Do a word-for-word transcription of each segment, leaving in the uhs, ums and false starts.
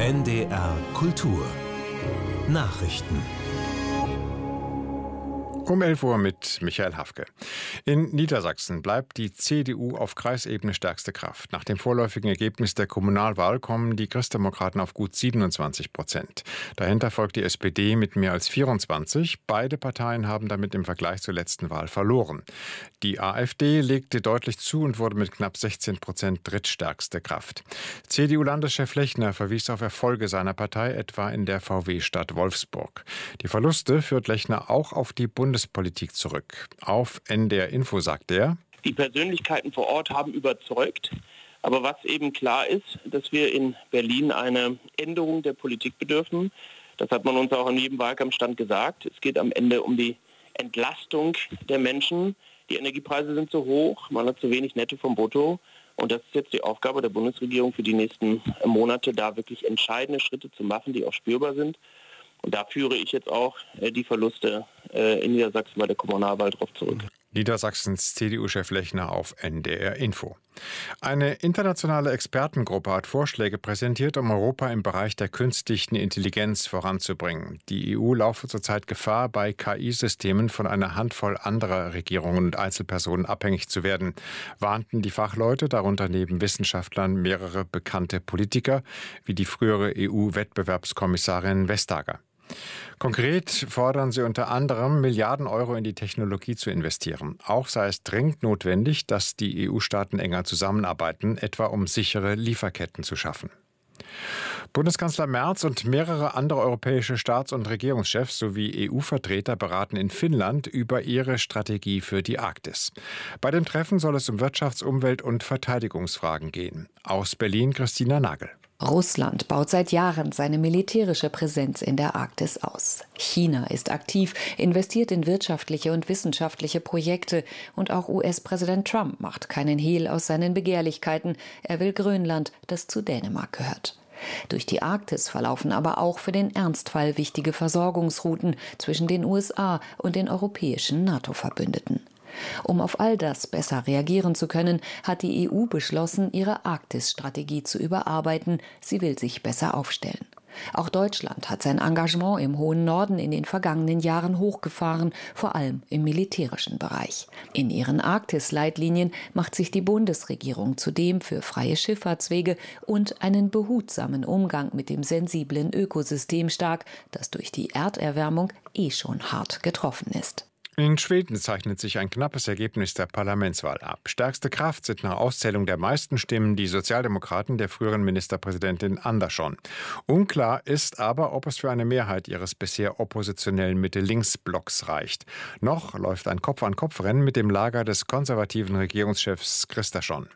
N D R Kultur Nachrichten. Um elf Uhr mit Michael Hafke. In Niedersachsen bleibt die C D U auf Kreisebene stärkste Kraft. Nach dem vorläufigen Ergebnis der Kommunalwahl kommen die Christdemokraten auf gut siebenundzwanzig Prozent. Dahinter folgt die S P D mit mehr als vierundzwanzig. Beide Parteien haben damit im Vergleich zur letzten Wahl verloren. Die AfD legte deutlich zu und wurde mit knapp sechzehn Prozent drittstärkste Kraft. C D U-Landeschef Lechner verwies auf Erfolge seiner Partei, etwa in der V W-Stadt Wolfsburg. Die Verluste führt Lechner auch auf die Bundespolitik zurück. Auf N D R Info sagt er: Die Persönlichkeiten vor Ort haben überzeugt. Aber was eben klar ist, dass wir in Berlin eine Änderung der Politik bedürfen. Das hat man uns auch an jedem Wahlkampfstand gesagt. Es geht am Ende um die Entlastung der Menschen. Die Energiepreise sind zu hoch, man hat zu wenig Netto vom Brutto. Und das ist jetzt die Aufgabe der Bundesregierung für die nächsten Monate, da wirklich entscheidende Schritte zu machen, die auch spürbar sind. Und da führe ich jetzt auch äh, die Verluste äh, in Niedersachsen bei der Kommunalwahl drauf zurück. Niedersachsens C D U-Chef Lechner auf N D R Info. Eine internationale Expertengruppe hat Vorschläge präsentiert, um Europa im Bereich der künstlichen Intelligenz voranzubringen. Die E U laufe zurzeit Gefahr, bei K I-Systemen von einer Handvoll anderer Regierungen und Einzelpersonen abhängig zu werden, warnten die Fachleute, darunter neben Wissenschaftlern mehrere bekannte Politiker, wie die frühere E U-Wettbewerbskommissarin Vestager. Konkret fordern sie unter anderem, Milliarden Euro in die Technologie zu investieren. Auch sei es dringend notwendig, dass die E U-Staaten enger zusammenarbeiten, etwa um sichere Lieferketten zu schaffen. Bundeskanzler Merz und mehrere andere europäische Staats- und Regierungschefs sowie E U-Vertreter beraten in Finnland über ihre Strategie für die Arktis. Bei dem Treffen soll es um Wirtschafts-, Umwelt- und Verteidigungsfragen gehen. Aus Berlin Christina Nagel. Russland baut seit Jahren seine militärische Präsenz in der Arktis aus. China ist aktiv, investiert in wirtschaftliche und wissenschaftliche Projekte. Und auch U S-Präsident Trump macht keinen Hehl aus seinen Begehrlichkeiten. Er will Grönland, das zu Dänemark gehört. Durch die Arktis verlaufen aber auch für den Ernstfall wichtige Versorgungsrouten zwischen den U S A und den europäischen NATO-Verbündeten. Um auf all das besser reagieren zu können, hat die E U beschlossen, ihre Arktis-Strategie zu überarbeiten. Sie will sich besser aufstellen. Auch Deutschland hat sein Engagement im hohen Norden in den vergangenen Jahren hochgefahren, vor allem im militärischen Bereich. In ihren Arktis-Leitlinien macht sich die Bundesregierung zudem für freie Schifffahrtswege und einen behutsamen Umgang mit dem sensiblen Ökosystem stark, das durch die Erderwärmung eh schon hart getroffen ist. In Schweden zeichnet sich ein knappes Ergebnis der Parlamentswahl ab. Stärkste Kraft sind nach Auszählung der meisten Stimmen die Sozialdemokraten der früheren Ministerpräsidentin Andersson. Unklar ist aber, ob es für eine Mehrheit ihres bisher oppositionellen Mitte-Links-Blocks reicht. Noch läuft ein Kopf-an-Kopf-Rennen mit dem Lager des konservativen Regierungschefs Kristersson.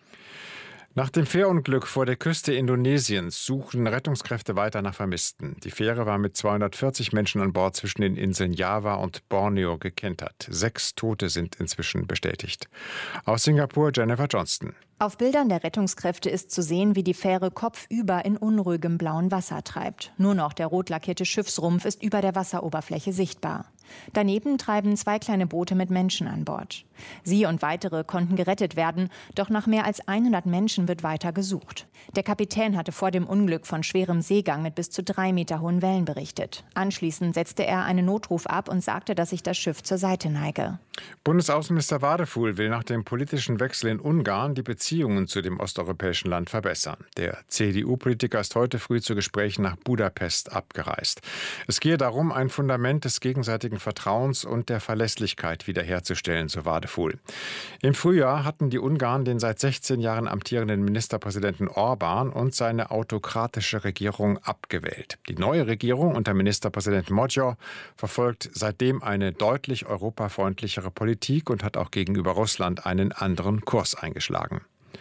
Nach dem Fährunglück vor der Küste Indonesiens suchen Rettungskräfte weiter nach Vermissten. Die Fähre war mit zweihundertvierzig Menschen an Bord zwischen den Inseln Java und Borneo gekentert. Sechs Tote sind inzwischen bestätigt. Aus Singapur Jennifer Johnston. Auf Bildern der Rettungskräfte ist zu sehen, wie die Fähre kopfüber in unruhigem blauen Wasser treibt. Nur noch der rot lackierte Schiffsrumpf ist über der Wasseroberfläche sichtbar. Daneben treiben zwei kleine Boote mit Menschen an Bord. Sie und weitere konnten gerettet werden, doch nach mehr als hundert Menschen wird weiter gesucht. Der Kapitän hatte vor dem Unglück von schwerem Seegang mit bis zu drei Meter hohen Wellen berichtet. Anschließend setzte er einen Notruf ab und sagte, dass sich das Schiff zur Seite neige. Bundesaußenminister Wadefuhl will nach dem politischen Wechsel in Ungarn die Beziehungen zu dem osteuropäischen Land verbessern. Der C D U-Politiker ist heute früh zu Gesprächen nach Budapest abgereist. Es gehe darum, ein Fundament des gegenseitigen Vertrauens und der Verlässlichkeit wiederherzustellen, so Wadefuhl. Im Frühjahr hatten die Ungarn den seit sechzehn Jahren amtierenden Ministerpräsidenten Orbán und seine autokratische Regierung abgewählt. Die neue Regierung unter Ministerpräsident Magyar verfolgt seitdem eine deutlich europafreundlichere Politik und hat auch gegenüber Russland einen anderen Kurs eingeschlagen.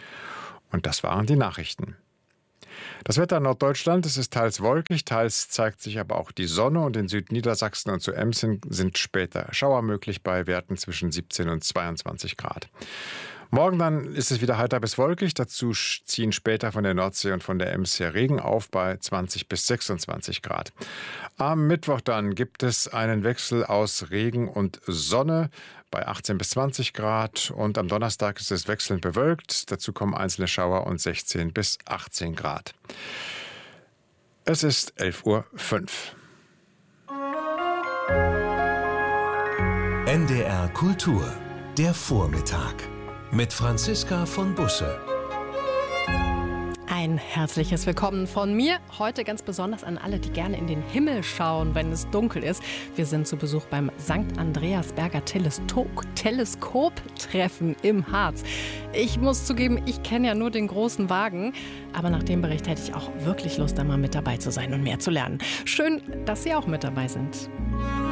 Und das waren die Nachrichten. Das Wetter in Norddeutschland, es ist teils wolkig, teils zeigt sich aber auch die Sonne und in Südniedersachsen und zu Emsen sind später Schauer möglich bei Werten zwischen siebzehn und zweiundzwanzig Grad. Morgen dann ist es wieder heiter bis wolkig. Dazu ziehen später von der Nordsee und von der Ems her Regen auf bei zwanzig bis sechsundzwanzig Grad. Am Mittwoch dann gibt es einen Wechsel aus Regen und Sonne bei achtzehn bis zwanzig Grad. Und am Donnerstag ist es wechselnd bewölkt. Dazu kommen einzelne Schauer und sechzehn bis achtzehn Grad. Es ist elf Uhr fünf. N D R Kultur, der Vormittag mit Franziska von Busse. Ein herzliches Willkommen von mir. Heute ganz besonders an alle, die gerne in den Himmel schauen, wenn es dunkel ist. Wir sind zu Besuch beim Sankt Andreasberger Teleskop-Treffen im Harz. Ich muss zugeben, ich kenne ja nur den großen Wagen. Aber nach dem Bericht hätte ich auch wirklich Lust, da mal mit dabei zu sein und mehr zu lernen. Schön, dass Sie auch mit dabei sind.